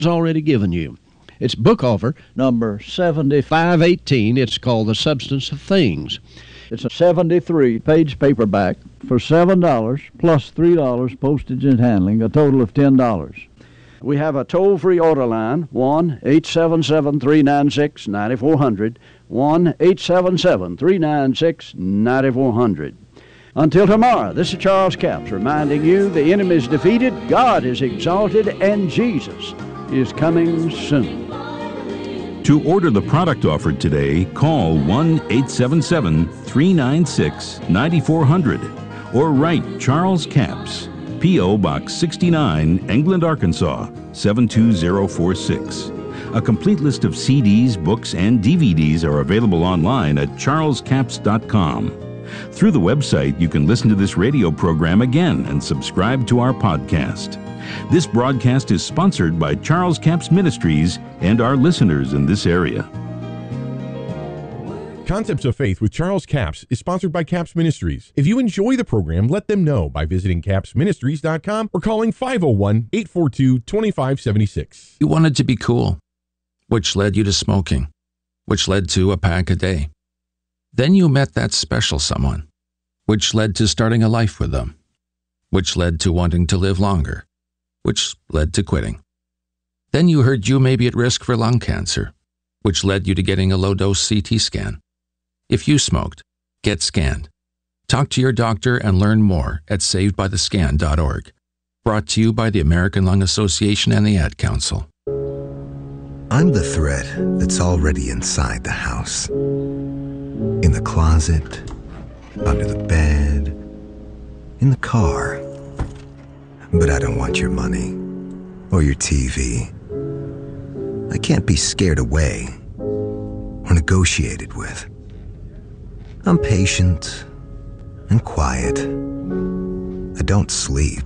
already given you. It's book offer number 7518. It's called The Substance of Things. It's a 73-page paperback for $7 plus $3 postage and handling, a total of $10. We have a toll-free order line, 1-877-396-9400, 1-877-396-9400. Until tomorrow, this is Charles Capps reminding you the enemy is defeated, God is exalted, and Jesus is coming soon. To order the product offered today, call 1-877-396-9400 or write Charles Capps, P.O. Box 69, England, Arkansas, 72046. A complete list of CDs, books, and DVDs are available online at charlescapps.com. Through the website, you can listen to this radio program again and subscribe to our podcast. This broadcast is sponsored by Charles Capps Ministries and our listeners in this area. Concepts of Faith with Charles Capps is sponsored by Capps Ministries. If you enjoy the program, let them know by visiting capsministries.com or calling 501-842-2576. You wanted to be cool, which led you to smoking, which led to a pack a day. Then you met that special someone, which led to starting a life with them, which led to wanting to live longer, which led to quitting. Then you heard you may be at risk for lung cancer, which led you to getting a low-dose CT scan. If you smoked, get scanned. Talk to your doctor and learn more at savedbythescan.org. Brought to you by the American Lung Association and the Ad Council. I'm the thread that's already inside the house. In the closet, under the bed, in the car. But I don't want your money or your TV. I can't be scared away or negotiated with. I'm patient and quiet. I don't sleep.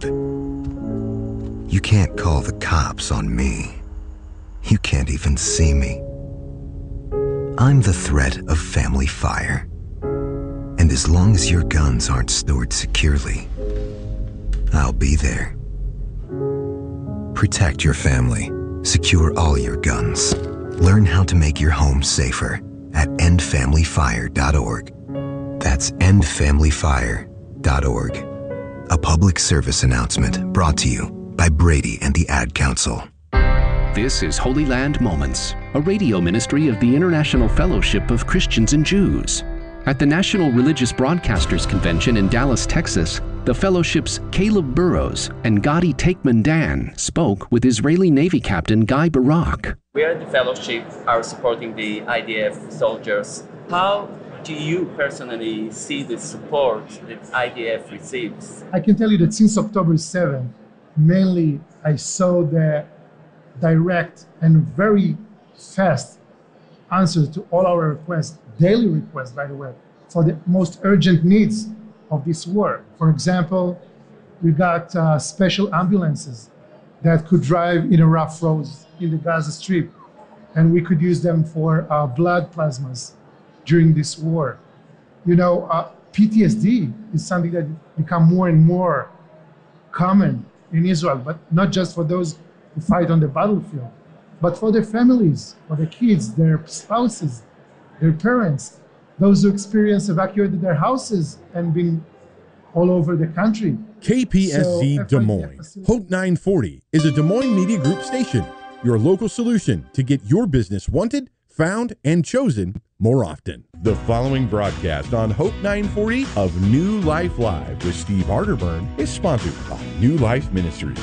You can't call the cops on me. You can't even see me. I'm the threat of family fire. And as long as your guns aren't stored securely, I'll be there. Protect your family. Secure all your guns. Learn how to make your home safer at endfamilyfire.org. That's endfamilyfire.org. A public service announcement brought to you by Brady and the Ad Council. This is Holy Land Moments, a radio ministry of the International Fellowship of Christians and Jews. At the National Religious Broadcasters Convention in Dallas, Texas, the fellowship's Caleb Burrows and Gadi Takeman-Dan spoke with Israeli Navy Captain Guy Barak. We at the fellowship are supporting the IDF soldiers. How do you personally see the support that IDF receives? I can tell you that since October 7th, mainly I saw the direct and very fast answers to all our requests, daily requests, by the way, for the most urgent needs of this war. For example, we got special ambulances that could drive in a rough roads in the Gaza Strip, and we could use them for blood plasmas during this war. You know, PTSD is something that become more and more common in Israel, but not just for those who fight on the battlefield, but for their families, for their kids, their spouses, their parents, those who evacuated their houses and been all over the country. KPSZ Des Moines. Hope 940 is a Des Moines Media Group station, your local solution to get your business wanted, found, and chosen more often. The following broadcast on Hope 940 of New Life Live with Steve Arterburn is sponsored by New Life Ministries.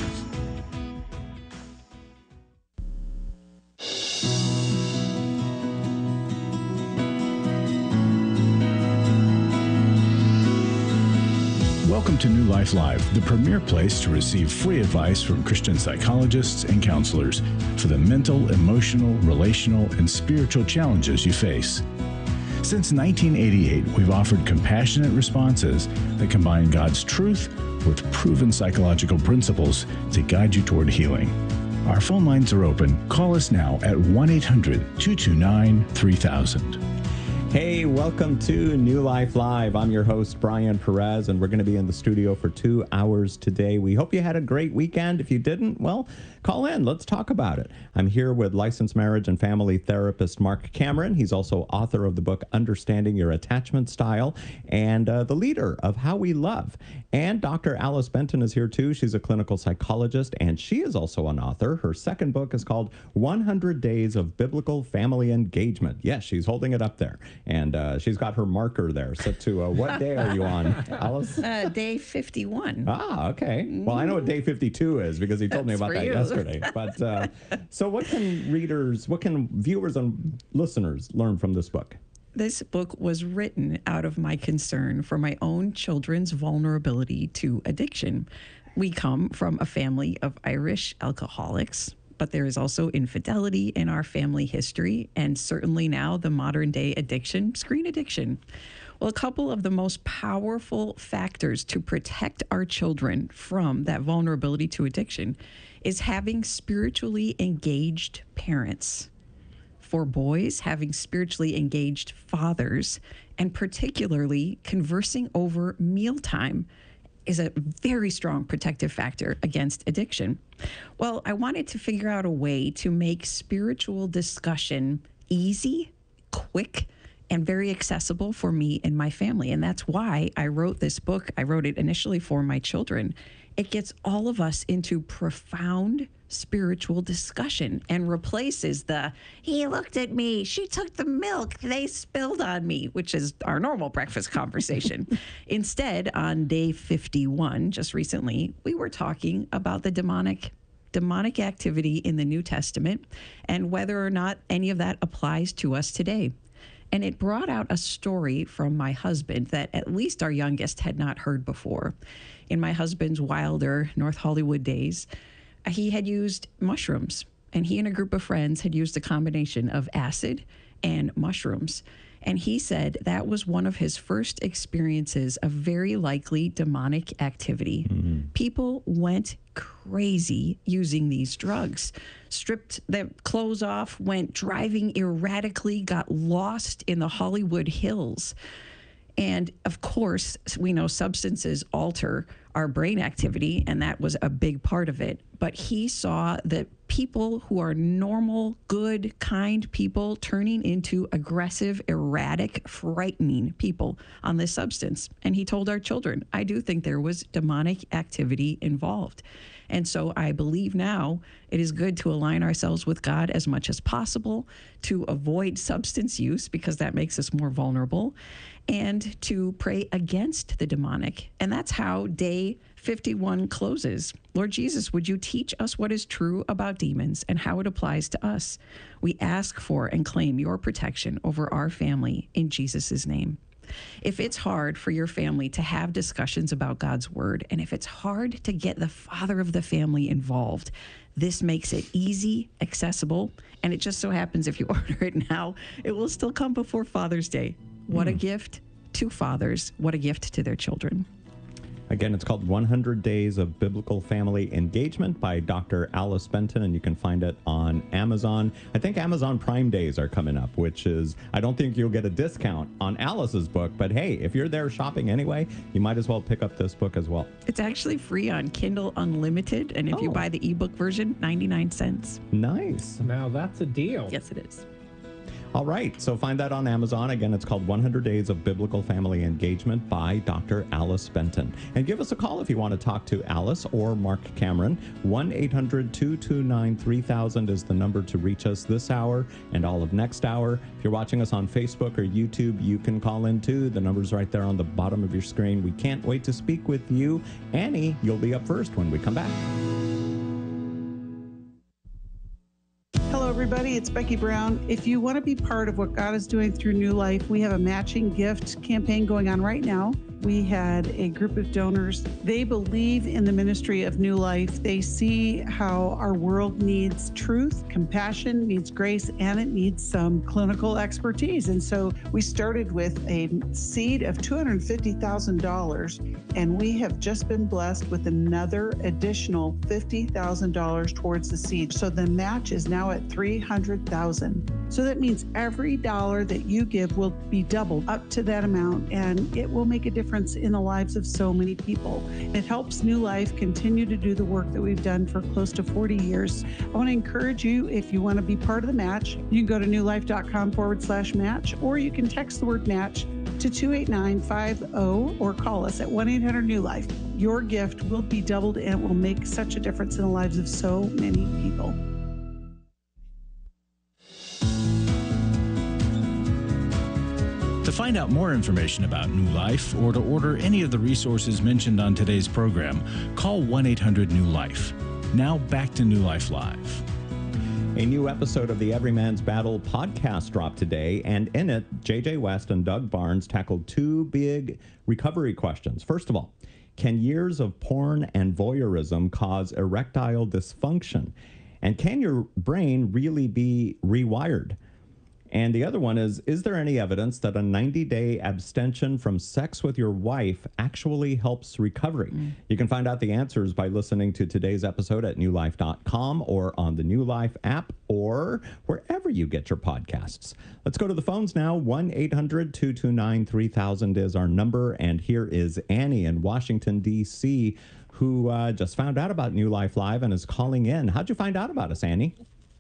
Welcome to New Life Live, the premier place to receive free advice from Christian psychologists and counselors for the mental, emotional, relational, and spiritual challenges you face. Since 1988, we've offered compassionate responses that combine God's truth with proven psychological principles to guide you toward healing. Our phone lines are open. Call us now at 1-800-229-3000. Hey, welcome to New Life Live. I'm your host, Brian Perez, and we're going to be in the studio for 2 hours today. We hope you had a great weekend. If you didn't, well, call in. Let's talk about it. I'm here with licensed marriage and family therapist Mark Cameron. He's also author of the book, Understanding Your Attachment Style, and the leader of How We Love. And Dr. Alice Benton is here too. She's a clinical psychologist, and she is also an author. Her second book is called 100 Days of Biblical Family Engagement. Yes, she's holding it up there. And she's got her marker there set to what day are you on, Alice? Day 51. Ah, okay. Well, I know what day 52 is because he told me about that yesterday. But so what can viewers and listeners learn from this book? This book was written out of my concern for my own children's vulnerability to addiction. We come from a family of Irish alcoholics, but there is also infidelity in our family history, and certainly now the modern day addiction, screen addiction. Well, a couple of the most powerful factors to protect our children from that vulnerability to addiction is having spiritually engaged parents. For boys, having spiritually engaged fathers, and particularly conversing over mealtime is a very strong protective factor against addiction. Well, I wanted to figure out a way to make spiritual discussion easy, quick, and very accessible for me and my family. And that's why I wrote this book. I wrote it initially for my children. It gets all of us into profound spiritual discussion and replaces the, he looked at me, she took the milk, they spilled on me, which is our normal breakfast conversation. Instead, on day 51, just recently, we were talking about the demonic activity in the New Testament and whether or not any of that applies to us today. And it brought out a story from my husband that at least our youngest had not heard before. In my husband's wilder North Hollywood days, he had used mushrooms, and he and a group of friends had used a combination of acid and mushrooms. And he said that was one of his first experiences of very likely demonic activity. Mm-hmm. People went crazy using these drugs, stripped their clothes off, went driving erratically, got lost in the Hollywood Hills. And of course, we know substances alter our brain activity, and that was a big part of it. But he saw that people who are normal, good, kind people turning into aggressive, erratic, frightening people on this substance. And he told our children, I do think there was demonic activity involved. And so I believe now it is good to align ourselves with God as much as possible, to avoid substance use because that makes us more vulnerable, and to pray against the demonic. And that's how day 51 closes. Lord Jesus, would you teach us what is true about demons and how it applies to us? We ask for and claim your protection over our family in Jesus' name. If it's hard for your family to have discussions about God's word, and if it's hard to get the father of the family involved, this makes it easy, accessible, and it just so happens if you order it now, it will still come before Father's Day. What a gift to fathers. What a gift to their children. Again, it's called 100 Days of Biblical Family Engagement by Dr. Alice Benton, and you can find it on Amazon. I think Amazon Prime Days are coming up, which is, I don't think you'll get a discount on Alice's book, but hey, if you're there shopping anyway, you might as well pick up this book as well. It's actually free on Kindle Unlimited, and if you buy the ebook version, 99 cents. Nice. Now that's a deal. Yes, it is. All right, so find that on Amazon. Again, it's called 100 Days of Biblical Family Engagement by Dr. Alice Benton. And give us a call if you want to talk to Alice or Mark Cameron. 1-800-229-3000 is the number to reach us this hour and all of next hour. If you're watching us on Facebook or YouTube, you can call in too. The number's right there on the bottom of your screen. We can't wait to speak with you. Annie, you'll be up first when we come back. Hello, everybody. It's Becky Brown. If you want to be part of what God is doing through New Life, we have a matching gift campaign going on right now. We had a group of donors. They believe in the ministry of New Life. They see how our world needs truth, compassion, needs grace, and it needs some clinical expertise. And so we started with a seed of $250,000, and we have just been blessed with another additional $50,000 towards the seed. So the match is now at $300,000. So that means every dollar that you give will be doubled up to that amount, and it will make a difference in the lives of so many people. It helps New Life continue to do the work that we've done for close to 40 years. I want to encourage you, if you want to be part of the match, you can go to newlife.com/match, or you can text the word match to 28950 or call us at 1-800-NEW-LIFE. Your gift will be doubled and it will make such a difference in the lives of so many people. To find out more information about New Life or to order any of the resources mentioned on today's program, call 1-800-NEW-LIFE. Now back to New Life Live. A new episode of the Everyman's Battle podcast dropped today, and in it, J.J. West and Doug Barnes tackled two big recovery questions. First of all, can years of porn and voyeurism cause erectile dysfunction? And can your brain really be rewired? And the other one is there any evidence that a 90-day abstention from sex with your wife actually helps recovery? You can find out the answers by listening to today's episode at newlife.com or on the New Life app or wherever you get your podcasts. Let's go to the phones now. 1-800-229-3000 is our number. And here is Annie in Washington, D.C., who just found out about New Life Live and is calling in. How'd you find out about us, Annie?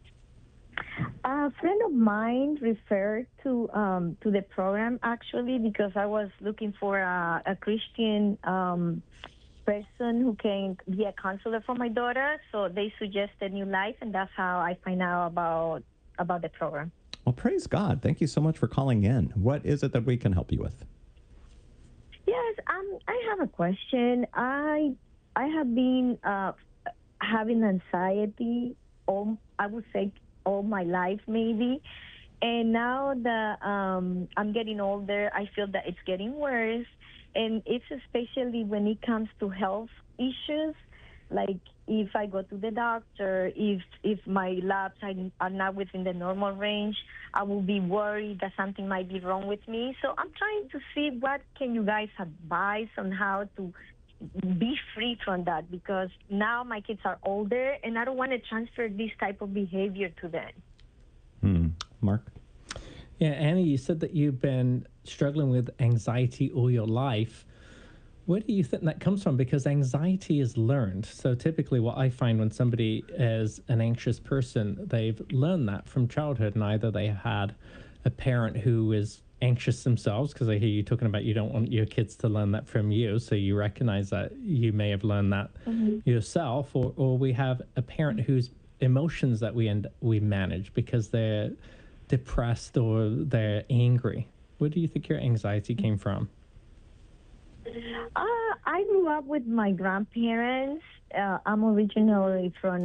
A friend of mine referred to the program, actually, because I was looking for a Christian person who can be a counselor for my daughter. So they suggested New Life, and that's how I find out about the program. Well, praise God. Thank you so much for calling in. What is it that we can help you with? Yes, I have a question. I have been having anxiety, I would say, all my life, maybe. And now that I'm getting older, I feel that it's getting worse. And it's especially when it comes to health issues, like if I go to the doctor, if my labs are not within the normal range, I will be worried that something might be wrong with me. So I'm trying to see what can you guys advise on how to be free from that, because now my kids are older and I don't want to transfer this type of behavior to them. Mark? Yeah, Annie, you said that you've been struggling with anxiety all your life. Where do you think that comes from? Because anxiety is learned. So typically what I find when somebody is an anxious person, they've learned that from childhood, and either they had a parent who is anxious themselves, because I hear you talking about you don't want your kids to learn that from you, so you recognize that you may have learned that yourself, or we have a parent whose emotions that we manage because they're depressed or they're angry. Where do you think your anxiety came from? I grew up with my grandparents. I'm originally from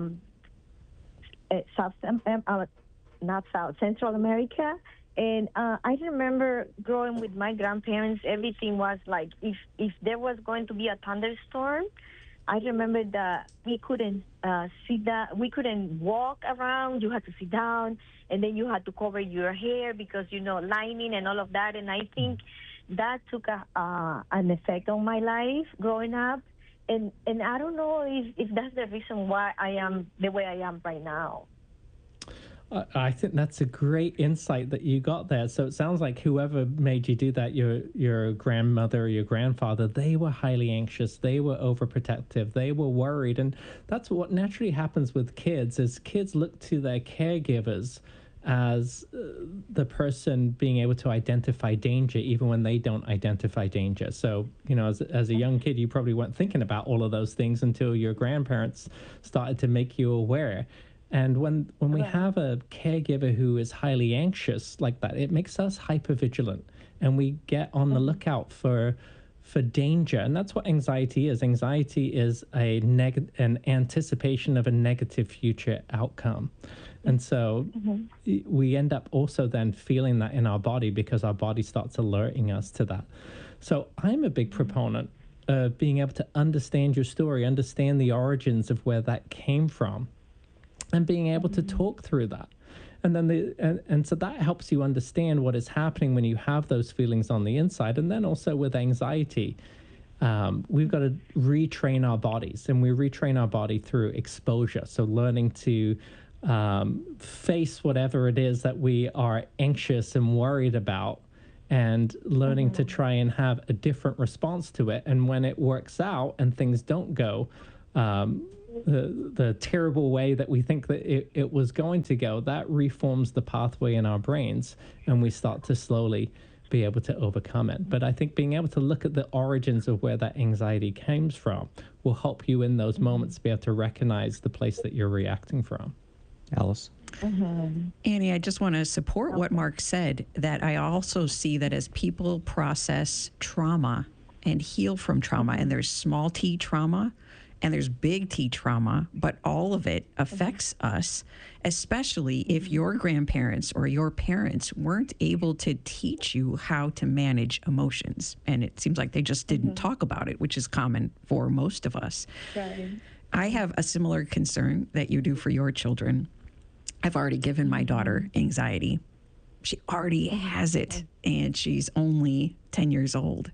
Central America. And I remember growing with my grandparents, everything was like, if there was going to be a thunderstorm, I remember that we couldn't we couldn't walk around. You had to sit down, and then you had to cover your hair because, lining and all of that. And I think that took an effect on my life growing up. And I don't know if that's the reason why I am the way I am right now. I think that's a great insight that you got there. So it sounds like whoever made you do that, your grandmother or your grandfather, they were highly anxious. They were overprotective. They were worried. And that's what naturally happens with kids, is kids look to their caregivers as the person being able to identify danger even when they don't identify danger. So, as a young kid, you probably weren't thinking about all of those things until your grandparents started to make you aware. And when we have a caregiver who is highly anxious like that, it makes us hypervigilant, and we get on the lookout for danger. And that's what anxiety is. Anxiety is an anticipation of a negative future outcome. And so we end up also then feeling that in our body because our body starts alerting us to that. So I'm a big proponent of being able to understand your story, understand the origins of where that came from, and being able to talk through that. And then and so that helps you understand what is happening when you have those feelings on the inside. And then also with anxiety, we've got to retrain our bodies, and we retrain our body through exposure. So learning to face whatever it is that we are anxious and worried about, and learning to try and have a different response to it. And when it works out and things don't go the terrible way that we think that it was going to go, that reforms the pathway in our brains, and we start to slowly be able to overcome it. But I think being able to look at the origins of where that anxiety comes from will help you in those moments to be able to recognize the place that you're reacting from. Alice? Annie, I just want to support what Mark said, that I also see that as people process trauma and heal from trauma, and there's small t trauma and there's big T trauma, but all of it affects us, especially if your grandparents or your parents weren't able to teach you how to manage emotions. And it seems like they just didn't talk about it, which is common for most of us. Right. I have a similar concern that you do for your children. I've already given my daughter anxiety. She already has it, and she's only 10 years old.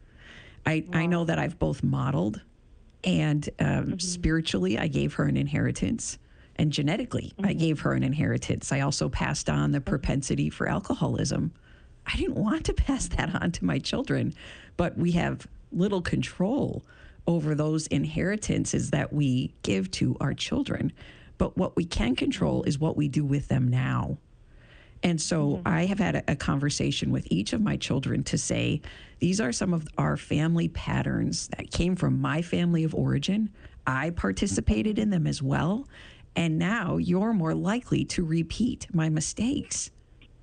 I know that I've both modeled and spiritually, I gave her an inheritance. And genetically, I gave her an inheritance. I also passed on the propensity for alcoholism. I didn't want to pass that on to my children, but we have little control over those inheritances that we give to our children. But what we can control is what we do with them now. And so I have had a conversation with each of my children to say, these are some of our family patterns that came from my family of origin. I participated in them as well. And now you're more likely to repeat my mistakes.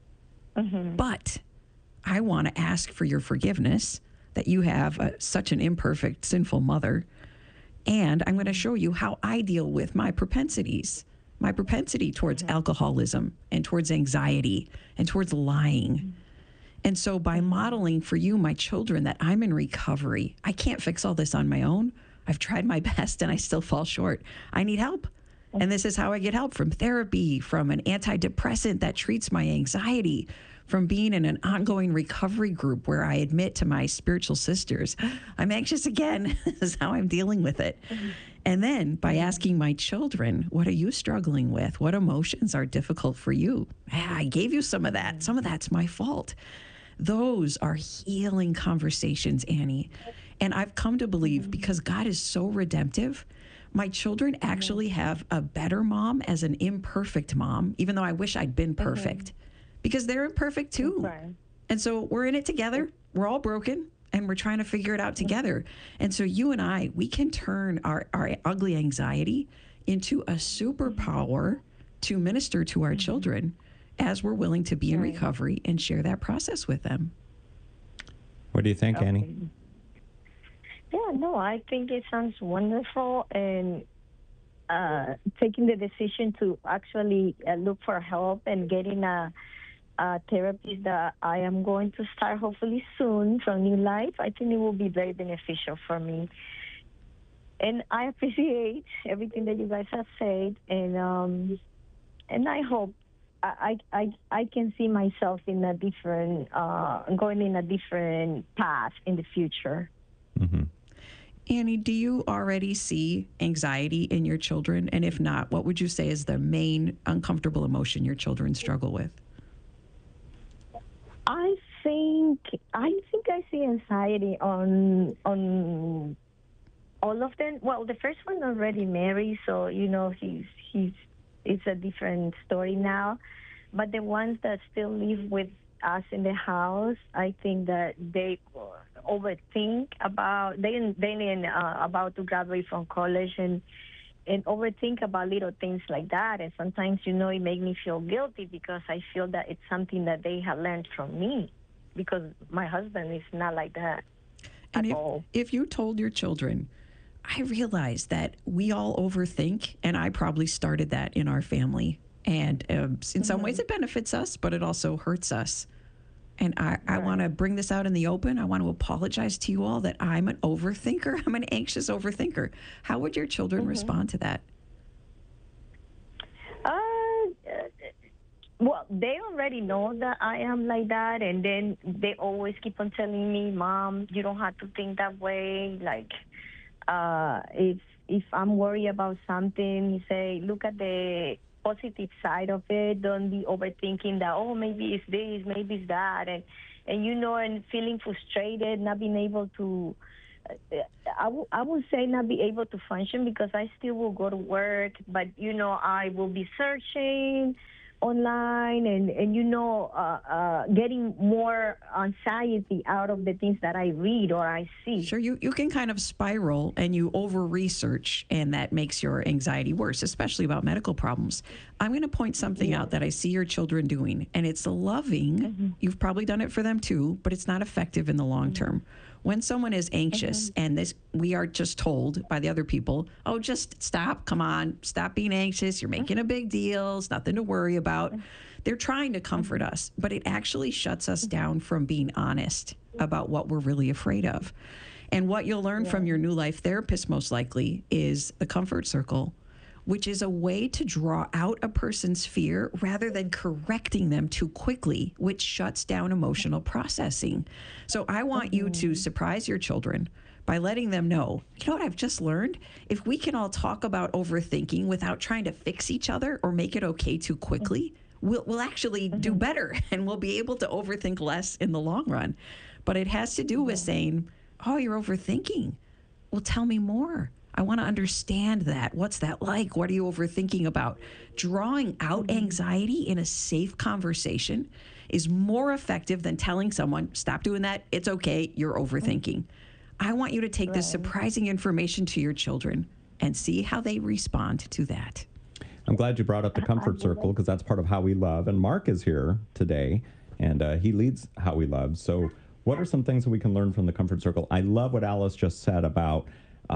But I want to ask for your forgiveness that you have such an imperfect, sinful mother. And I'm going to show you how I deal with my propensities. My propensity towards alcoholism and towards anxiety and towards lying. And so by modeling for you, my children, that I'm in recovery, I can't fix all this on my own. I've tried my best and I still fall short. I need help. And this is how I get help: from therapy, from an antidepressant that treats my anxiety, from being in an ongoing recovery group where I admit to my spiritual sisters, I'm anxious again. This is how I'm dealing with it. And then by asking my children, what are you struggling with? What emotions are difficult for you? I gave you some of that. Some of that's my fault. Those are healing conversations, Annie. And I've come to believe, because God is so redemptive, my children actually have a better mom as an imperfect mom, even though I wish I'd been perfect, because they're imperfect too. And so we're in it together. We're all broken. And we're trying to figure it out together. And so you and I, we can turn our ugly anxiety into a superpower to minister to our children as we're willing to be in recovery and share that process with them. What do you think, Annie? Yeah, no, I think it sounds wonderful. And taking the decision to actually look for help and getting a therapist that I am going to start hopefully soon from New Life, I think it will be very beneficial for me. And I appreciate everything that you guys have said, and I hope I can see myself in a different going in a different path in the future. Annie, do you already see anxiety in your children? And if not, what would you say is the main uncomfortable emotion your children struggle with? I think I see anxiety on all of them. Well, the first one already married, so it's a different story now. But the ones that still live with us in the house, I think that they overthink about about to graduate from college and overthink about little things like that. And sometimes, it makes me feel guilty because I feel that it's something that they have learned from me, because my husband is not like that at all. If you told your children, I realize that we all overthink, and I probably started that in our family. And in some ways it benefits us, but it also hurts us. And I want to bring this out in the open. I want to apologize to you all that I'm an overthinker. I'm an anxious overthinker. How would your children respond to that? Well, they already know that I am like that. And then they always keep on telling me, Mom, you don't have to think that way. Like, if I'm worried about something, you say, look at the positive side of it. Don't be overthinking that, oh, maybe it's this, maybe it's that. And and feeling frustrated, not being able to, I would say not be able to function because I still will go to work, but, I will be searching online and getting more anxiety out of the things that I read or I see. Sure, you can kind of spiral and you over-research, and that makes your anxiety worse, especially about medical problems. I'm going to point something out that I see your children doing, and it's loving. You've probably done it for them too, but it's not effective in the long term. When someone is anxious, and we are just told by the other people, oh, just stop, come on, stop being anxious. You're making a big deal. It's nothing to worry about. They're trying to comfort us, but it actually shuts us down from being honest about what we're really afraid of. And what you'll learn from your New Life therapist most likely is the comfort circle, which is a way to draw out a person's fear rather than correcting them too quickly, which shuts down emotional processing. So I want you to surprise your children by letting them know, you know what I've just learned? If we can all talk about overthinking without trying to fix each other or make it okay too quickly, we'll actually do better, and we'll be able to overthink less in the long run. But it has to do with saying, oh, you're overthinking. Well, tell me more. I want to understand that. What's that like? What are you overthinking about? Drawing out anxiety in a safe conversation is more effective than telling someone, stop doing that. It's okay. You're overthinking. I want you to take this surprising information to your children and see how they respond to that. I'm glad you brought up the comfort circle because that's part of How We Love. And Mark is here today, and he leads How We Love. So what are some things that we can learn from the comfort circle? I love what Alice just said about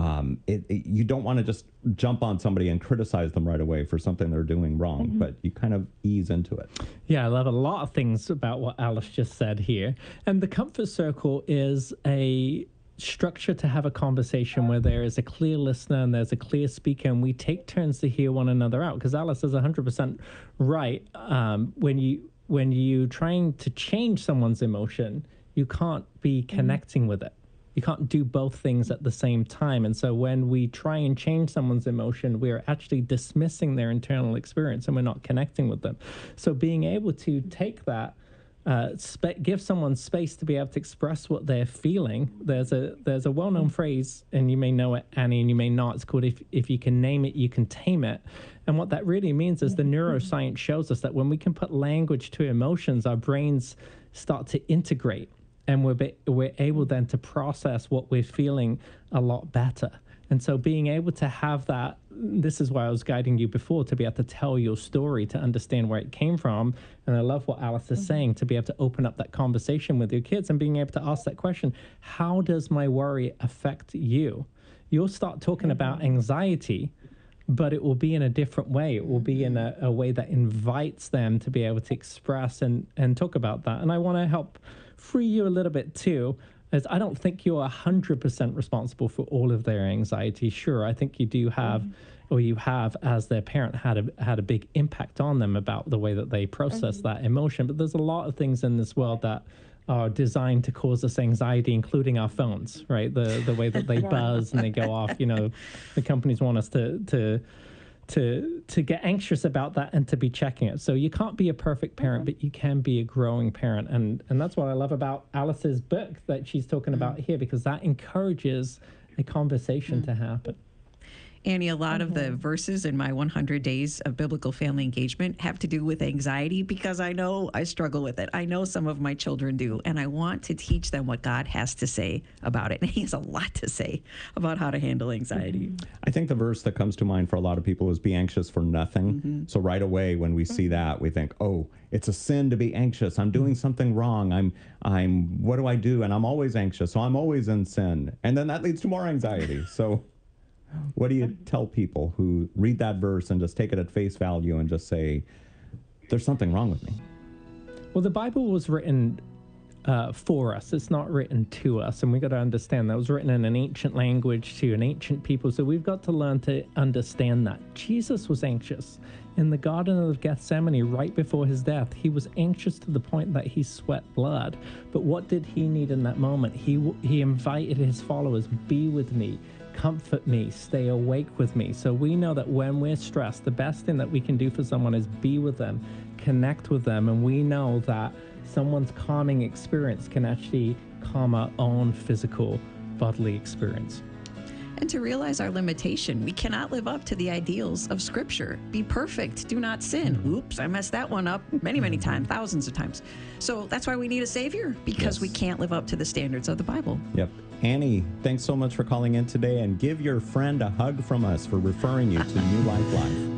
you don't want to just jump on somebody and criticize them right away for something they're doing wrong, but you kind of ease into it. Yeah, I love a lot of things about what Alice just said here. And the comfort circle is a structure to have a conversation where there is a clear listener and there's a clear speaker, and we take turns to hear one another out. Because Alice is 100% right. When you trying to change someone's emotion, you can't be connecting with it. You can't do both things at the same time. And so when we try and change someone's emotion, we're actually dismissing their internal experience and we're not connecting with them. So being able to take that, give someone space to be able to express what they're feeling. There's a well-known phrase, and you may know it, Annie, and you may not. It's called, if you can name it, you can tame it. And what that really means is the neuroscience shows us that when we can put language to emotions, our brains start to integrate. And we're able then to process what we're feeling a lot better. And so being able to have that, this is why I was guiding you before, to be able to tell your story, to understand where it came from. And I love what Alice is saying, to be able to open up that conversation with your kids and being able to ask that question, how does my worry affect you? You'll start talking about anxiety, but it will be in a different way. It will be in a way that invites them to be able to express and talk about that. And I want to help free you a little bit too, as I don't think you're 100% responsible for all of their anxiety. Sure, I think you do have, or you have as their parent had a big impact on them about the way that they process that emotion. But there's a lot of things in this world that are designed to cause us anxiety, including our phones, right? The way that they buzz and they go off. You know, the companies want us to get anxious about that and to be checking it. So you can't be a perfect parent, but you can be a growing parent. And that's what I love about Alice's book that she's talking about here, because that encourages a conversation to happen. Annie, a lot of the verses in my 100 Days of Biblical Family Engagement have to do with anxiety, because I know I struggle with it. I know some of my children do, and I want to teach them what God has to say about it. And he has a lot to say about how to handle anxiety. I think the verse that comes to mind for a lot of people is be anxious for nothing. So right away when we see that, we think, oh, it's a sin to be anxious. I'm doing something wrong. I'm what do I do? And I'm always anxious, so I'm always in sin. And then that leads to more anxiety. So what do you tell people who read that verse and just take it at face value and just say, there's something wrong with me? Well, the Bible was written for us. It's not written to us. And we got to understand that it was written in an ancient language to an ancient people. So we've got to learn to understand that. Jesus was anxious. In the Garden of Gethsemane, right before his death, he was anxious to the point that he sweat blood. But what did he need in that moment? He invited his followers, be with me. comfort me, stay awake with me. So we know that when we're stressed, the best thing that we can do for someone is be with them, connect with them, and we know that someone's calming experience can actually calm our own physical, bodily experience. And to realize our limitation, we cannot live up to the ideals of Scripture. Be perfect, do not sin. Oops, I messed that one up many times, thousands of times. So that's why we need a Savior, because we can't live up to the standards of the Bible. Yep. Annie, thanks so much for calling in today, and give your friend a hug from us for referring you to New Life Live.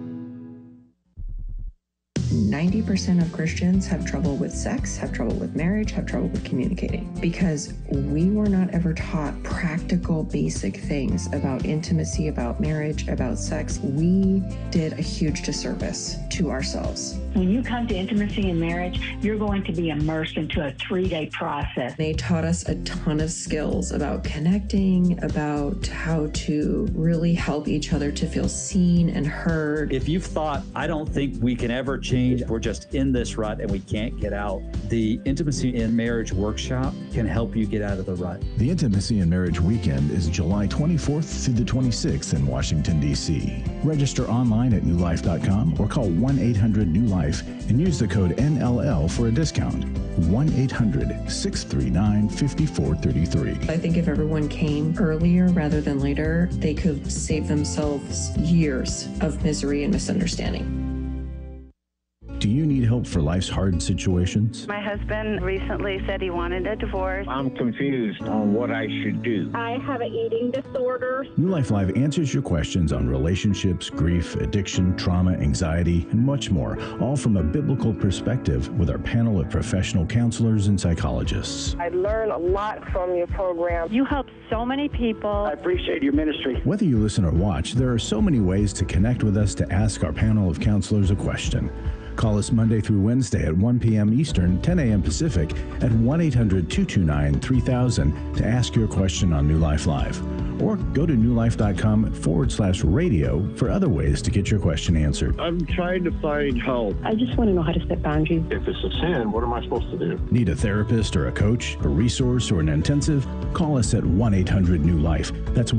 90% of Christians have trouble with sex, have trouble with marriage, have trouble with communicating, because we were not ever taught practical, basic things about intimacy, about marriage, about sex. We did a huge disservice to ourselves. When you come to intimacy and marriage, you're going to be immersed into a 3-day process. They taught us a ton of skills about connecting, about how to really help each other to feel seen and heard. If you've thought, I don't think we can ever change, we're just in this rut and we can't get out, the Intimacy in Marriage Workshop can help you get out of the rut. The Intimacy and Marriage Weekend is July 24th through the 26th in Washington, D.C. Register online at newlife.com or call 1-800-NEW-LIFE and use the code NLL for a discount. 1-800-639-5433. I think if everyone came earlier rather than later, they could save themselves years of misery and misunderstanding. Do you need help for life's hard situations? My husband recently said he wanted a divorce. I'm confused on what I should do. I have an eating disorder. New Life Live answers your questions on relationships, grief, addiction, trauma, anxiety, and much more, all from a biblical perspective with our panel of professional counselors and psychologists. I learned a lot from your program. You help so many people. I appreciate your ministry. Whether you listen or watch, there are so many ways to connect with us to ask our panel of counselors a question. Call us Monday through Wednesday at 1 p.m. Eastern, 10 a.m. Pacific at 1-800-229-3000 to ask your question on New Life Live. Or go to newlife.com/radio for other ways to get your question answered. I'm trying to find help. I just want to know how to set boundaries. If it's a sin, what am I supposed to do? Need a therapist or a coach, a resource, or an intensive? Call us at 1-800-NEW-LIFE. That's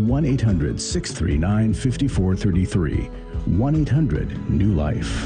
1-800-639-5433. 1-800-NEW-LIFE.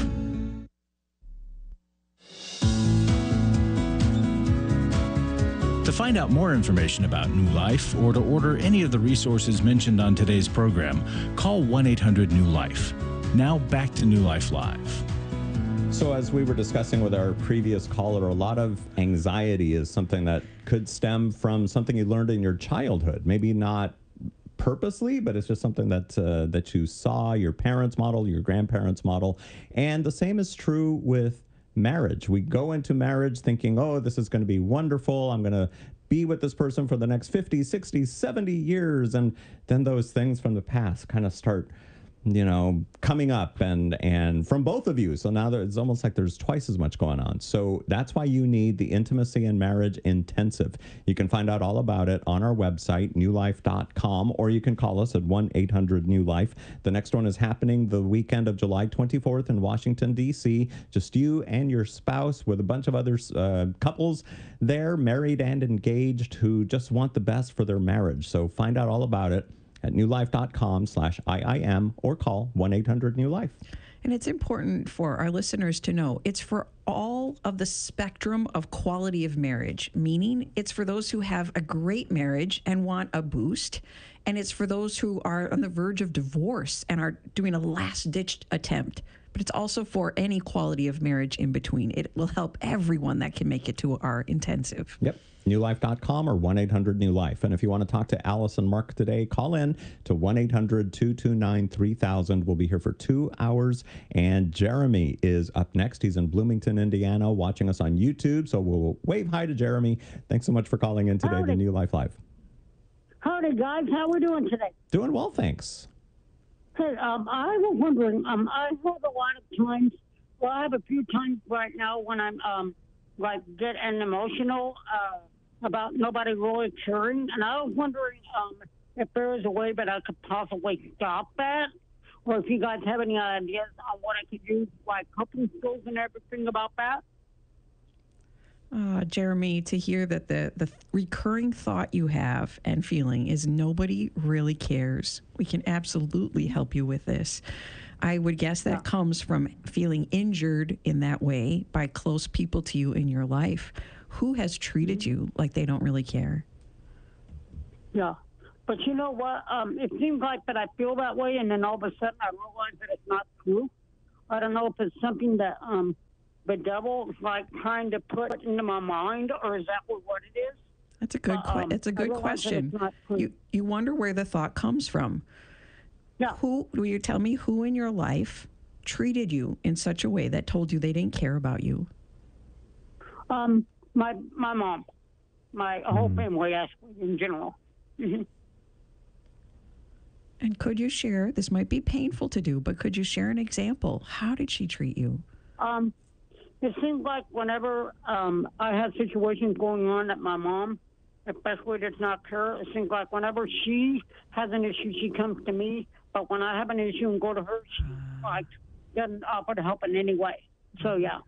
To find out more information about New Life or to order any of the resources mentioned on today's program, call 1-800-NEW-LIFE. Now back to New Life Live. So as we were discussing with our previous caller, a lot of anxiety is something that could stem from something you learned in your childhood. Maybe not purposely, but it's just something that that you saw your parents model, your grandparents model. And the same is true with marriage. We go into marriage thinking, oh, this is going to be wonderful. I'm going to be with this person for the next 50, 60, 70 years. And then those things from the past kind of start, coming up and from both of you. So now it's almost like there's twice as much going on. So that's why you need the Intimacy and Marriage Intensive. You can find out all about it on our website, newlife.com, or you can call us at 1-800-NEW-LIFE. The next one is happening the weekend of July 24th in Washington, D.C. Just you and your spouse with a bunch of other couples there, married and engaged, who just want the best for their marriage. So find out all about it at newlife.com/IIM or call 1-800-NEW-LIFE. And it's important for our listeners to know it's for all of the spectrum of quality of marriage, meaning it's for those who have a great marriage and want a boost, and it's for those who are on the verge of divorce and are doing a last-ditch attempt. But it's also for any quality of marriage in between. It will help everyone that can make it to our intensive. Yep. newlife.com or 1-800-NEW-LIFE. And if you want to talk to Alice and Mark today, call in to 1-800-229-3000. We'll be here for 2 hours. And Jeremy is up next. He's in Bloomington, Indiana, watching us on YouTube. So we'll wave hi to Jeremy. Thanks so much for calling in today to New Life Live. Howdy, guys. How we doing today? Doing well, thanks. Hey, I was wondering, I have a lot of times, well, I have a few times right now when I'm, getting emotional about nobody really caring, and I was wondering if there is a way that I could possibly stop that, or if you guys have any ideas on what I could use, like coping skills and everything about that. Jeremy, to hear that the recurring thought you have and feeling is nobody really cares. We can absolutely help you with this. I would guess that comes from feeling injured in that way by close people to you in your life. Who has treated you like they don't really care? Yeah. But you know what? It seems like that I feel that way, and then all of a sudden I realize that it's not true. I don't know if it's something that the devil is like trying to put into my mind, or is that what it is? That's a good. It's a good question. You wonder where the thought comes from. Yeah. Will you tell me who in your life treated you in such a way that told you they didn't care about you? My mom, my whole family, actually, in general. Mm-hmm. And could you share? This might be painful to do, but could you share an example? How did she treat you? It seems like whenever I have situations going on that my mom, especially that's not her, it seems like whenever she has an issue, she comes to me. But when I have an issue and go to her, she like doesn't offer to help in any way. So yeah.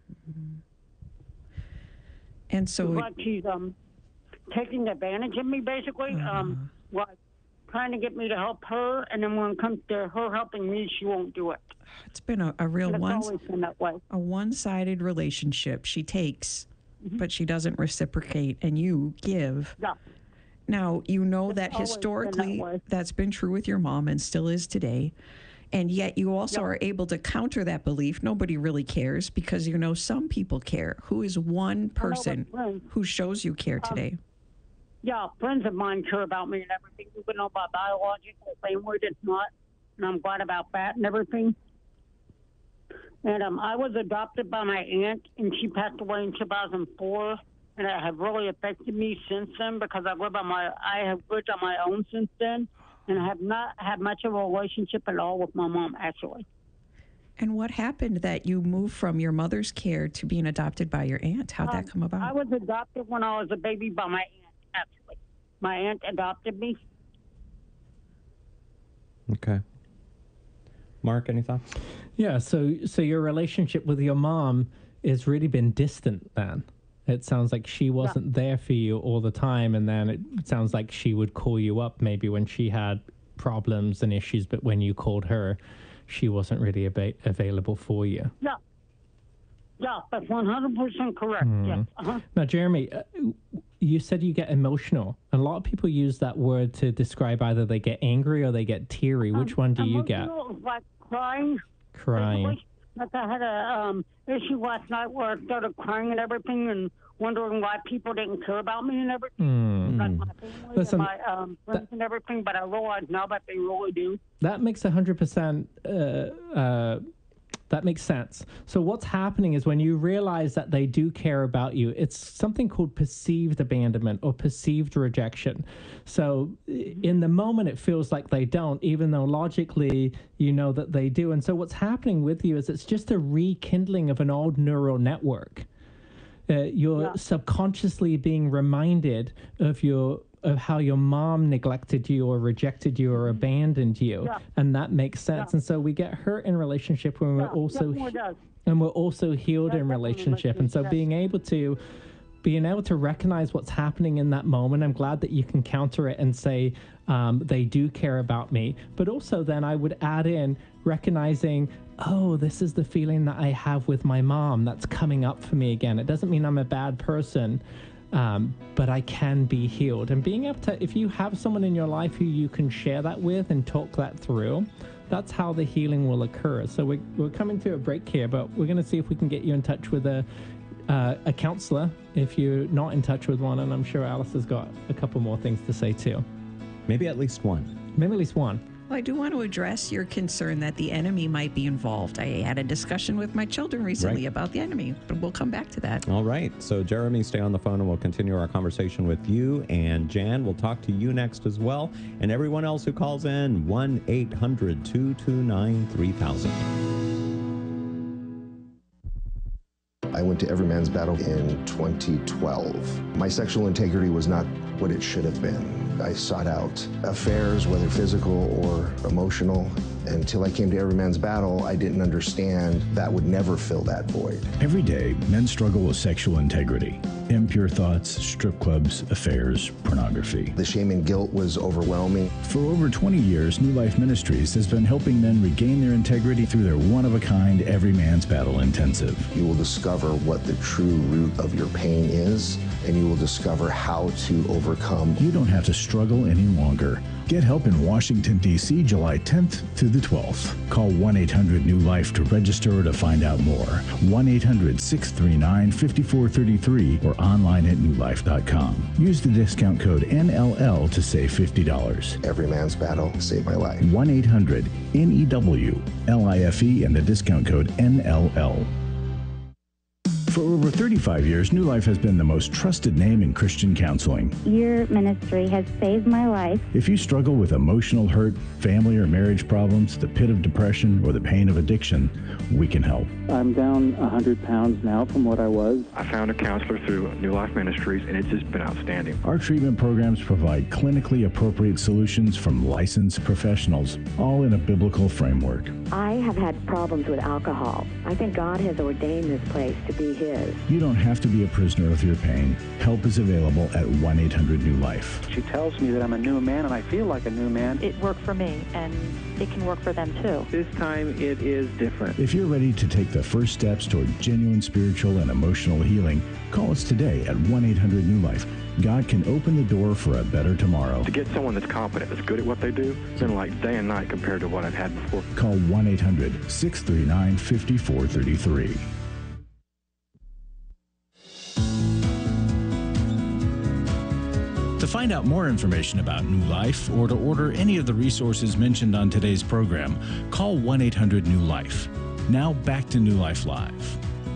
And so it's like she's taking advantage of me, basically. Like trying to get me to help her, and then when it comes to her helping me, she won't do it. It's been a real one-sided relationship. She takes, but she doesn't reciprocate, and you give. Yeah. Now, you know that historically that's been true with your mom and still is today. And yet you also are able to counter that belief. Nobody really cares because you know some people care. Who is one person who shows you care today? Yeah, friends of mine care about me and everything, even though my biological family does not. And I'm glad about that and everything. And I was adopted by my aunt, and she passed away in 2004. And it has really affected me since then because I have lived on my own since then. And I have not had much of a relationship at all with my mom, actually. And what happened that you moved from your mother's care to being adopted by your aunt? How'd that come about? I was adopted when I was a baby by my aunt, actually. My aunt adopted me. Okay. Mark, any thoughts? Yeah, so your relationship with your mom has really been distant then. It sounds like she wasn't there for you all the time, and then it sounds like she would call you up maybe when she had problems and issues, but when you called her, she wasn't really available for you. Yeah. Yeah, that's 100% correct. Yes. Now, Jeremy, you said you get emotional. And a lot of people use that word to describe either they get angry or they get teary. Which one do you get? Like crying. Crying. Like I had a issue last night where I started crying and everything and wondering why people didn't care about me and everything. Like my family and my friends and everything, but I realize now that they really do. That makes 100% that makes sense. So what's happening is when you realize that they do care about you, it's something called perceived abandonment or perceived rejection. So in the moment, it feels like they don't, even though logically you know that they do. And so what's happening with you is it's just a rekindling of an old neural network. You're subconsciously being reminded of how your mom neglected you or rejected you or abandoned you, and that makes sense. And so we get hurt in relationship when we're also healed in relationship. And so being able to recognize what's happening in that moment, I'm glad that you can counter it and say they do care about me. But also then I would add in recognizing, oh, this is the feeling that I have with my mom that's coming up for me again. It doesn't mean I'm a bad person. But I can be healed. And being able to, if you have someone in your life who you can share that with and talk that through, that's how the healing will occur. So we're coming to a break here, but we're going to see if we can get you in touch with a counselor if you're not in touch with one. And I'm sure Alice has got a couple more things to say too. Maybe at least one. Maybe at least one. Well, I do want to address your concern that the enemy might be involved. I had a discussion with my children recently about the enemy, but we'll come back to that. All right. So, Jeremy, stay on the phone and we'll continue our conversation with you. And Jan, we'll talk to you next as well. And everyone else who calls in, 1-800-229-3000. I went to Every Man's Battle in 2012. My sexual integrity was not what it should have been. I sought out affairs, whether physical or emotional, Until I came to Every Man's Battle, I didn't understand that would never fill that void. Every day, men struggle with sexual integrity, impure thoughts, strip clubs, affairs, pornography. The shame and guilt was overwhelming. For over 20 years, New Life Ministries has been helping men regain their integrity through their one-of-a-kind Every Man's Battle Intensive. You will discover what the true root of your pain is, and you will discover how to overcome. You don't have to struggle any longer. Get help in Washington, D.C., July 10th through the 12th. Call 1-800-NEW-LIFE to register or to find out more. 1-800-639-5433 or online at newlife.com. Use the discount code NLL to save $50. Every Man's Battle saved my life. 1-800-NEW-LIFE and the discount code NLL. For over 35 years, New Life has been the most trusted name in Christian counseling. Your ministry has saved my life. If you struggle with emotional hurt, family or marriage problems, the pit of depression, or the pain of addiction, we can help. I'm down 100 pounds now from what I was. I found a counselor through New Life Ministries, and it's just been outstanding. Our treatment programs provide clinically appropriate solutions from licensed professionals, all in a biblical framework. I have had problems with alcohol. I think God has ordained this place to be His. You don't have to be a prisoner of your pain. Help is available at 1-800-NEW-LIFE. She tells me that I'm a new man, and I feel like a new man. It worked for me, and it can work for them too. This time it is different. If you're ready to take the first steps toward genuine spiritual and emotional healing, call us today at 1-800-NEW-LIFE. God can open the door for a better tomorrow. To get someone that's competent, that's good at what they do, it's been like day and night compared to what I've had before. Call 1-800-639-5433. To find out more information about New Life or to order any of the resources mentioned on today's program, call 1-800-NEW-LIFE. Now back to New Life Live.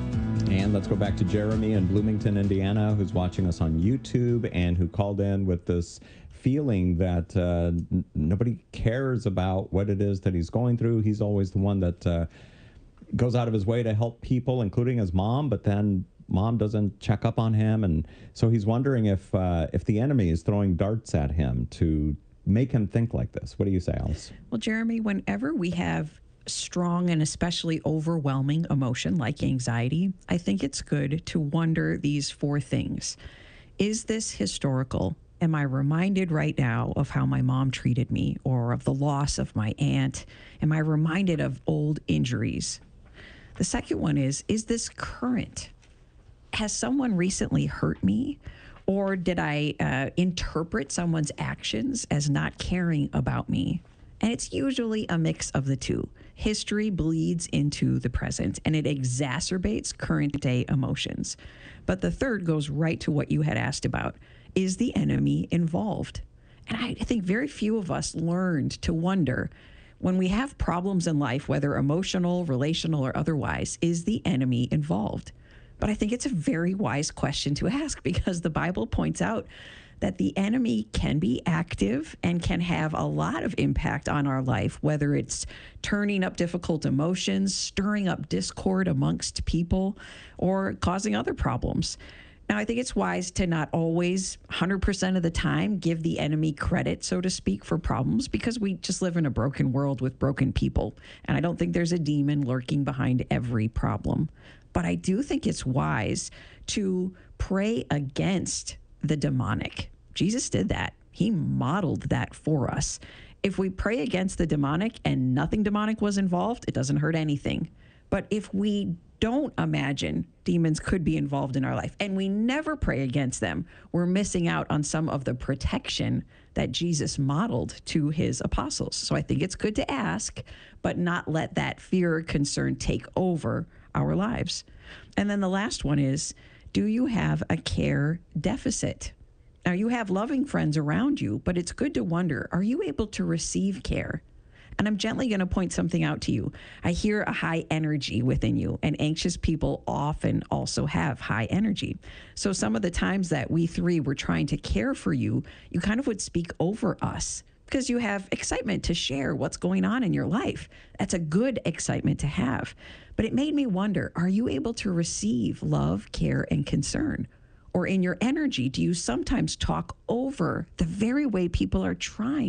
And let's go back to Jeremy in Bloomington, Indiana, who's watching us on YouTube and who called in with this feeling that nobody cares about what it is that he's going through. He's always the one that goes out of his way to help people, including his mom, but then mom doesn't check up on him. And so he's wondering if the enemy is throwing darts at him to make him think like this. What do you say, Alice? Well, Jeremy, whenever we have strong and especially overwhelming emotion like anxiety, I think it's good to wonder these four things. Is this historical? Am I reminded right now of how my mom treated me or of the loss of my aunt? Am I reminded of old injuries? The second one is this current? Has someone recently hurt me? Or did I interpret someone's actions as not caring about me? And it's usually a mix of the two. History bleeds into the present, and it exacerbates current day emotions. But the third goes right to what you had asked about. Is the enemy involved? And I think very few of us learned to wonder, when we have problems in life, whether emotional, relational, or otherwise, is the enemy involved? But I think it's a very wise question to ask, because the Bible points out that the enemy can be active and can have a lot of impact on our life, whether it's turning up difficult emotions, stirring up discord amongst people, or causing other problems. Now, I think it's wise to not always 100% of the time give the enemy credit, so to speak, for problems, because we just live in a broken world with broken people. And I don't think there's a demon lurking behind every problem. But I do think it's wise to pray against the demonic. Jesus did that. He modeled that for us. If we pray against the demonic and nothing demonic was involved, it doesn't hurt anything. But if we don't imagine demons could be involved in our life and we never pray against them, we're missing out on some of the protection that Jesus modeled to his apostles. So I think it's good to ask, but not let that fear or concern take over our lives. And then the last one is, do you have a care deficit? Now, you have loving friends around you, but it's good to wonder, are you able to receive care? And I'm gently going to point something out to you. I hear a high energy within you, and anxious people often also have high energy. So some of the times that we three were trying to care for you, you kind of would speak over us because you have excitement to share what's going on in your life. That's a good excitement to have. But it made me wonder, are you able to receive love, care, and concern? Or in your energy, do you sometimes talk over the very way people are trying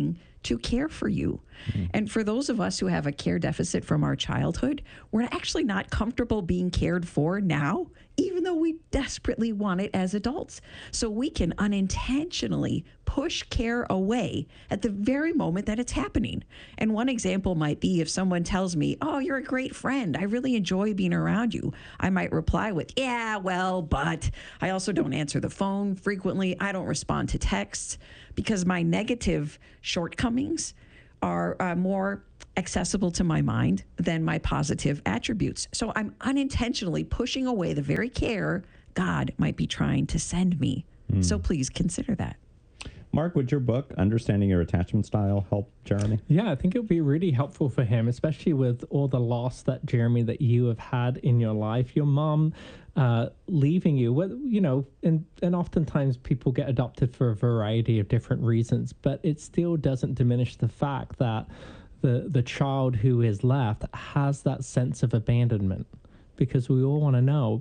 to care for you. And for those of us who have a care deficit from our childhood, we're actually not comfortable being cared for now, even though we desperately want it as adults. So we can unintentionally push care away at the very moment that it's happening. And one example might be if someone tells me, "Oh, you're a great friend. I really enjoy being around you." I might reply with, "Yeah, well, but I also don't answer the phone frequently. I don't respond to texts," because my negative shortcomings are more accessible to my mind than my positive attributes. So I'm unintentionally pushing away the very care God might be trying to send me. So please consider that. Mark, would your book, Understanding Your Attachment Style, help Jeremy? Yeah, I think it would be really helpful for him, especially with all the loss that, Jeremy, that you have had in your life. Your mom leaving you, and oftentimes people get adopted for a variety of different reasons, but it still doesn't diminish the fact that the child who is left has that sense of abandonment, because we all want to know,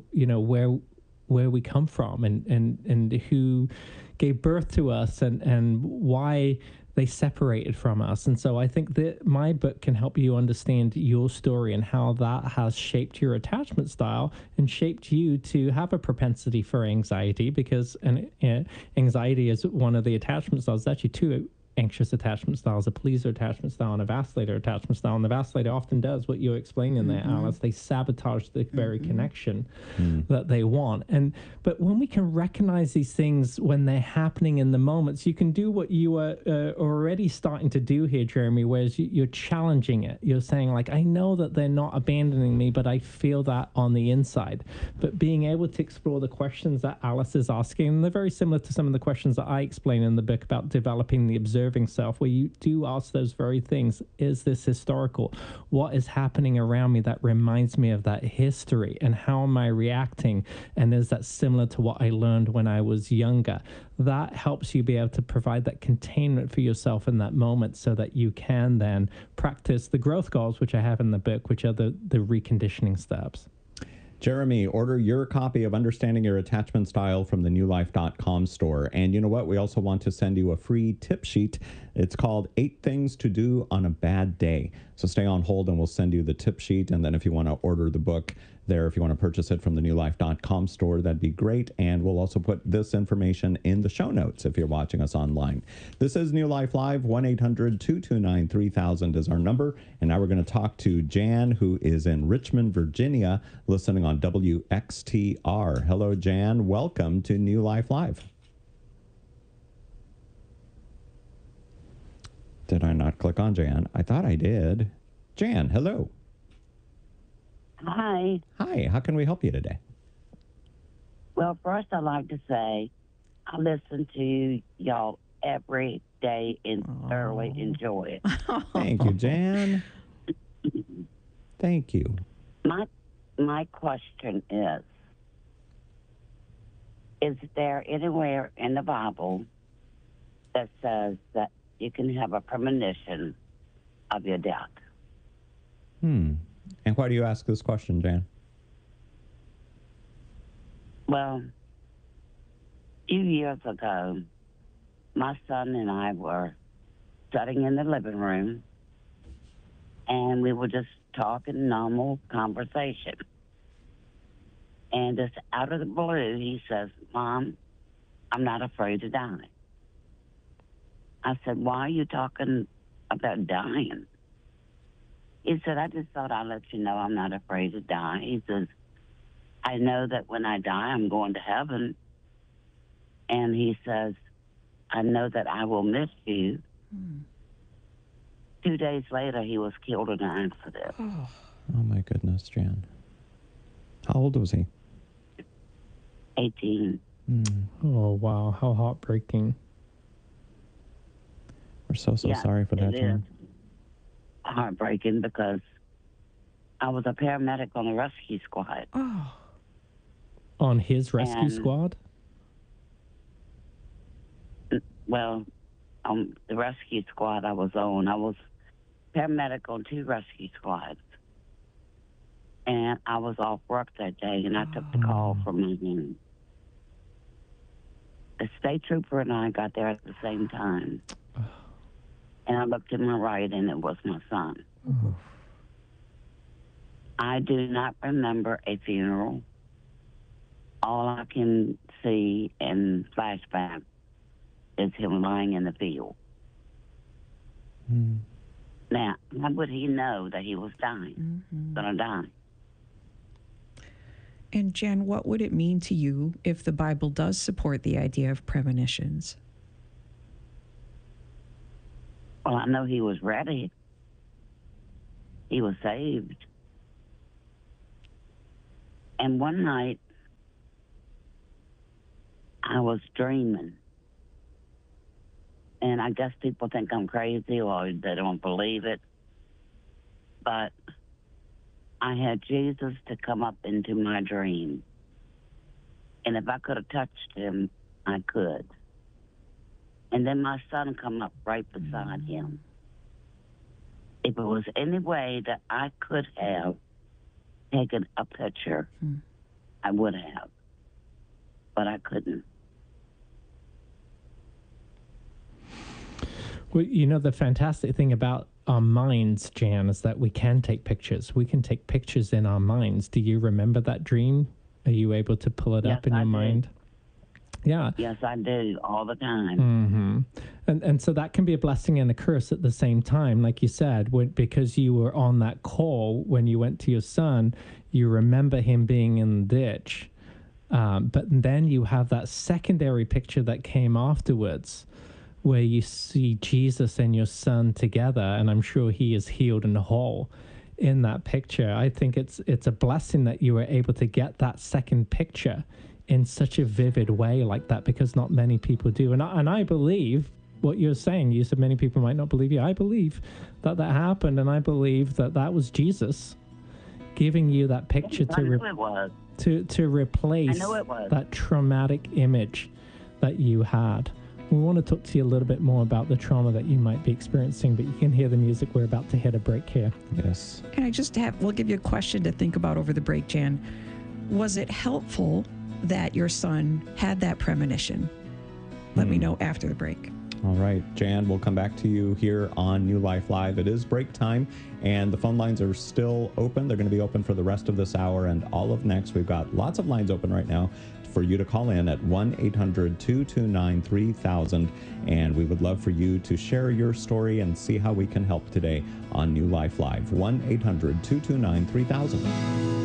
where we come from and who gave birth to us and why they separated from us. And so I think that my book can help you understand your story and how that has shaped your attachment style and shaped you to have a propensity for anxiety, because anxiety is one of the attachment styles. There's actually two anxious attachment styles: a pleaser attachment style and a vacillator attachment style. And the vacillator often does what you're explaining there, Alice. They sabotage the very connection that they want. But when we can recognize these things when they're happening in the moments, you can do what you are already starting to do here, Jeremy, whereas you're challenging it. You're saying, like, I know that they're not abandoning me, but I feel that on the inside. But being able to explore the questions that Alice is asking, and they're very similar to some of the questions that I explain in the book about developing the observing self, where you do ask those very things. Is this historical? What is happening around me that reminds me of that history? And how am I reacting? And is that similar to what I learned when I was younger? That helps you be able to provide that containment for yourself in that moment, so that you can then practice the growth goals, which I have in the book, which are the reconditioning steps. Jeremy, order your copy of Understanding Your Attachment Style from the newlife.com store. And you know what? We also want to send you a free tip sheet. It's called 8 Things to Do on a Bad Day. So stay on hold and we'll send you the tip sheet. And then if you want to order the book there, if you want to purchase it from the newlife.com store, that'd be great. And we'll also put this information in the show notes if you're watching us online. This is New Life Live. 1-800-229-3000 is our number. And now we're going to talk to Jan, who is in Richmond, Virginia, listening on WXTR. Hello, Jan. Welcome to New Life Live. Did I not click on Jan? I thought I did. Jan, hello. Hi. Hi, how can we help you today? Well, first I'd like to say I listen to y'all every day and thoroughly enjoy it. Thank you, Jan. Thank you. My question is there anywhere in the Bible that says that you can have a premonition of your death? And why do you ask this question, Jan? Well, a few years ago, my son and I were sitting in the living room, and we were just talking normal conversation. And just out of the blue, he says, "Mom, I'm not afraid to die." I said, "Why are you talking about dying?" He said, "I just thought I'd let you know I'm not afraid to die." He says, "I know that when I die, I'm going to heaven." And he says, "I know that I will miss you." 2 days later, he was killed in an accident. Oh, my goodness, Jan. How old was he? 18. Oh, wow. How heartbreaking. We're so sorry for that, Jan. Heartbreaking because I was a paramedic on the rescue squad. Oh. On his rescue squad? Well, on the rescue squad I was paramedic on 2 rescue squads. And I was off work that day, and I took the call from him. The state trooper and I got there at the same time. and I looked to my right, and it was my son. I do not remember a funeral. All I can see in flashback is him lying in the field. Now, how would he know that he was dying, gonna die? And Jan, what would it mean to you if the Bible does support the idea of premonitions? Well, I know he was ready. He was saved. And one night, I was dreaming. And I guess people think I'm crazy or they don't believe it. But I had Jesus to come up into my dream. And if I could have touched him, I could. And then my son come up right beside him. If it was any way that I could have taken a picture, I would have. But I couldn't. Well, you know, the fantastic thing about our minds, Jan, is that we can take pictures. We can take pictures in our minds. Do you remember that dream? Are you able to pull it up in your mind? Yeah. Yes, I do, all the time. And so that can be a blessing and a curse at the same time. Like you said, because you were on that call when you went to your son, you remember him being in the ditch. But then you have that secondary picture that came afterwards where you see Jesus and your son together, and I'm sure he is healed and whole in that picture. I think it's a blessing that you were able to get that second picture in such a vivid way like that, because not many people do. And I believe what you're saying. You said many people might not believe you. I believe that happened, and I believe that was Jesus giving you that picture to replace that traumatic image that you had. We want to talk to you a little bit more about the trauma that you might be experiencing, but you can hear the music. We're about to hit a break here. Yes. And we'll give you a question to think about over the break, Jan. Was it helpful that your son had that premonition? Let me know after the break. All right, Jan, we'll come back to you here on New Life Live. It is break time, and the phone lines are still open. They're going to be open for the rest of this hour and all of next. We've got lots of lines open right now for you to call in at 1-800-229-3000, and we would love for you to share your story and see how we can help today on New Life Live. 1-800-229-3000.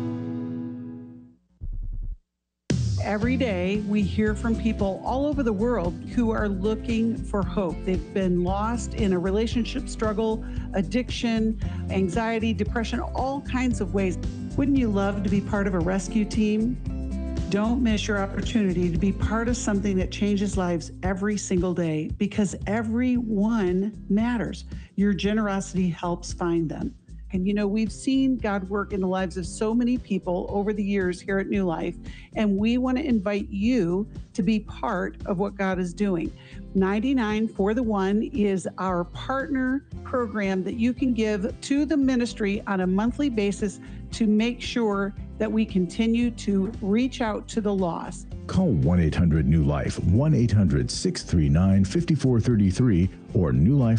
Every day we hear from people all over the world who are looking for hope. They've been lost in a relationship struggle, addiction, anxiety, depression, all kinds of ways. Wouldn't you love to be part of a rescue team? Don't miss your opportunity to be part of something that changes lives every single day, because everyone matters. Your generosity helps find them. And you know, we've seen God work in the lives of so many people over the years here at New Life, and we want to invite you to be part of what God is doing. 99 for the One is our partner program that you can give to the ministry on a monthly basis to make sure that we continue to reach out to the lost. Call 1-800-NEW-LIFE, 1-800-639-5433, or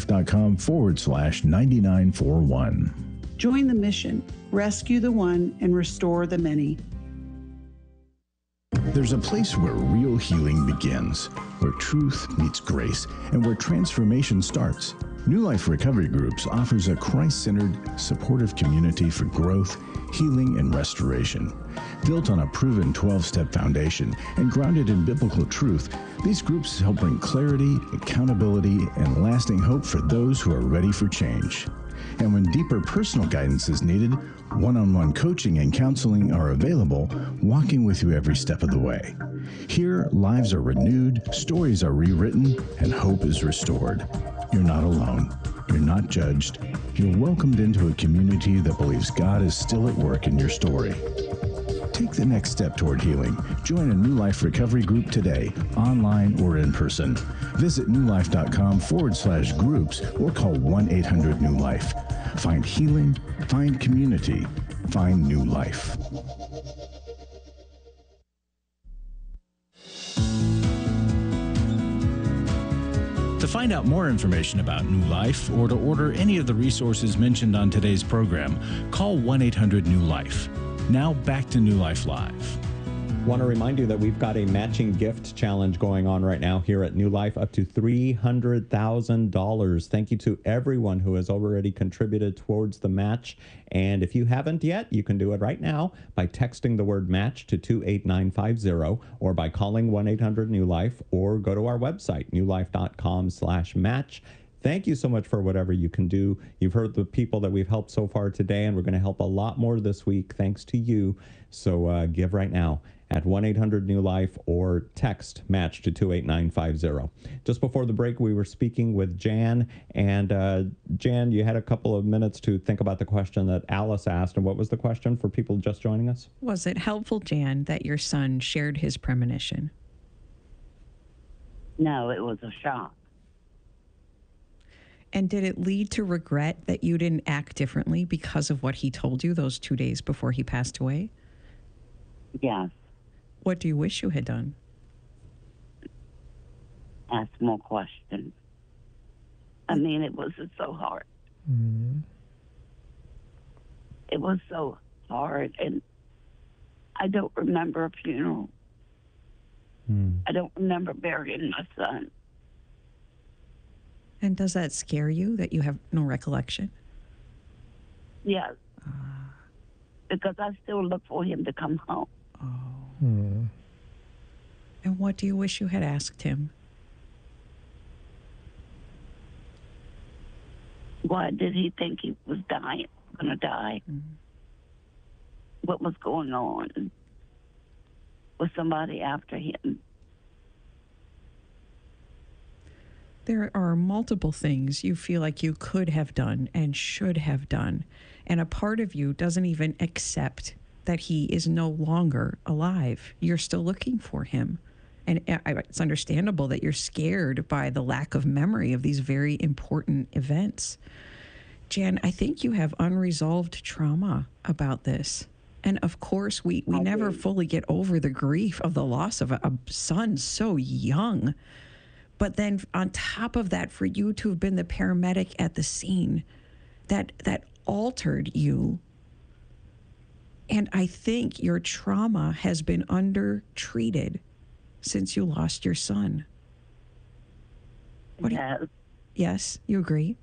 newlife.com/9941. Join the mission, rescue the one, and restore the many. There's a place where real healing begins, where truth meets grace, and where transformation starts. New Life Recovery Groups offers a Christ-centered, supportive community for growth, healing, and restoration. Built on a proven 12-step foundation and grounded in biblical truth, these groups help bring clarity, accountability, and lasting hope for those who are ready for change. And when deeper personal guidance is needed, one-on-one coaching and counseling are available, walking with you every step of the way. Here, lives are renewed, stories are rewritten, and hope is restored. You're not alone. You're not judged. You're welcomed into a community that believes God is still at work in your story. Take the next step toward healing. Join a New Life Recovery Group today, online or in person. Visit newlife.com/groups or call 1-800-NEW-LIFE. Find healing, find community, find new life. The find out more information about New Life or to order any of the resources mentioned on today's program, call 1-800-NEW-LIFE. Now back to New Life Live. Want to remind you that we've got a matching gift challenge going on right now here at New Life, up to $300,000. Thank you to everyone who has already contributed towards the match. And if you haven't yet, you can do it right now by texting the word match to 28950 or by calling 1-800-NEW-LIFE or go to our website, newlife.com/match. Thank you so much for whatever you can do. You've heard the people that we've helped so far today, and we're going to help a lot more this week thanks to you. So give right now at 1-800-NEW-LIFE or text match to 28950. Just before the break, we were speaking with Jan. And Jan, you had a couple of minutes to think about the question that Alice asked. And what was the question for people just joining us? Was it helpful, Jan, that your son shared his premonition? No, it was a shock. And did it lead to regret that you didn't act differently because of what he told you those 2 days before he passed away? Yes. What do you wish you had done? Ask more questions. I mean, it was so hard. Mm-hmm. It was so hard, and I don't remember a funeral. I don't remember burying my son. And does that scare you that you have no recollection? Yes. Because I still look for him to come home. And what do you wish you had asked him? Why did he think he was going to die? What was going on? Was somebody after him? There are multiple things you feel like you could have done and should have done. And a part of you doesn't even accept that he is no longer alive. You're still looking for him. And it's understandable that you're scared by the lack of memory of these very important events. Jan, I think you have unresolved trauma about this. And of course, we never fully get over the grief of the loss of a son so young. But then on top of that, for you to have been the paramedic at the scene, that altered you. And I think your trauma has been undertreated since you lost your son. Yes, you agree?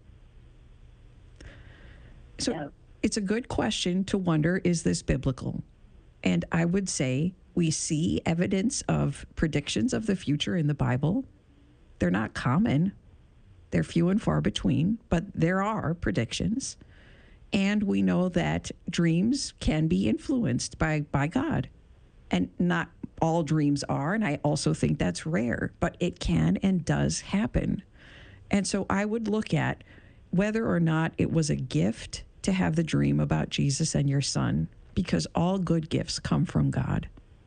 So it's a good question to wonder, is this biblical? And I would say we see evidence of predictions of the future in the Bible. They're not common. They're few and far between, but there are predictions. And we know that dreams can be influenced by God. And not all dreams are, and I also think that's rare, but it can and does happen. And so I would look at whether or not it was a gift to have the dream about Jesus and your son, because all good gifts come from God.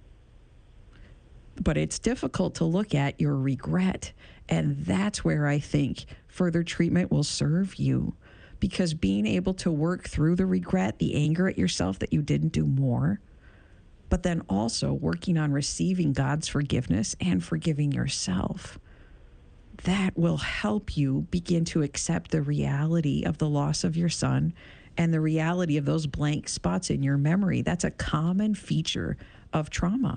But it's difficult to look at your regret, and that's where I think further treatment will serve you, because being able to work through the regret, the anger at yourself that you didn't do more, but then also working on receiving God's forgiveness and forgiving yourself, that will help you begin to accept the reality of the loss of your son and the reality of those blank spots in your memory. That's a common feature of trauma.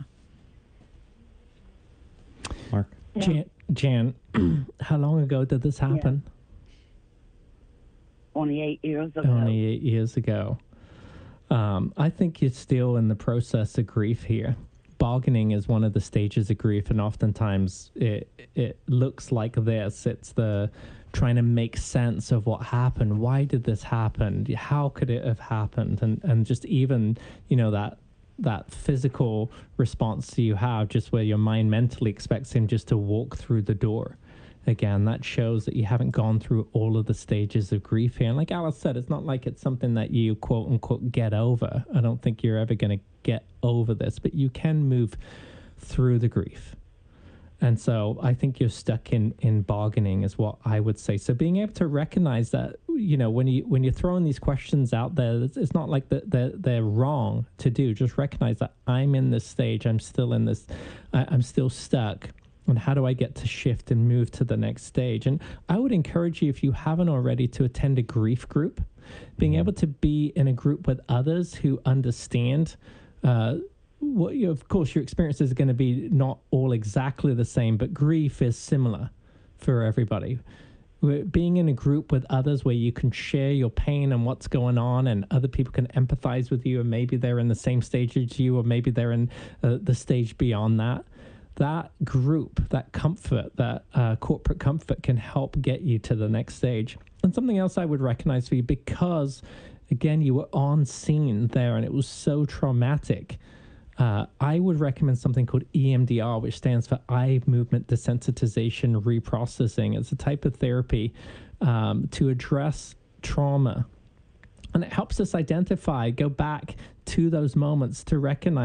Mark? Jan, how long ago did this happen? Only 8 years ago. Only 8 years ago. I think you're still in the process of grief here. Bargaining is one of the stages of grief, and oftentimes it looks like this. It's the trying to make sense of what happened. Why did this happen? How could it have happened? And just even, that physical response you have, just where your mind mentally expects him just to walk through the door. Again, that shows that you haven't gone through all of the stages of grief here. And like Alice said, it's not like it's something that you, quote unquote, get over. I don't think you're ever going to get over this, but you can move through the grief. And so I think you're stuck in bargaining is what I would say. So being able to recognize that, when you're throwing these questions out there, it's not like they're wrong to do. Just recognize that I'm in this stage. I'm still in this. I'm still stuck. And how do I get to shift and move to the next stage? And I would encourage you, if you haven't already, to attend a grief group. Being able to be in a group with others who understand of course, your experiences are going to be not all exactly the same, but grief is similar for everybody. Being in a group with others where you can share your pain and what's going on, and other people can empathize with you, and maybe they're in the same stage as you, or maybe they're in the stage beyond that. That group, that comfort, that corporate comfort can help get you to the next stage. And something else I would recognize for you, because, again, you were on scene there and it was so traumatic, I would recommend something called EMDR, which stands for Eye Movement Desensitization Reprocessing. It's a type of therapy to address trauma. And it helps us identify, go back to those moments to recognize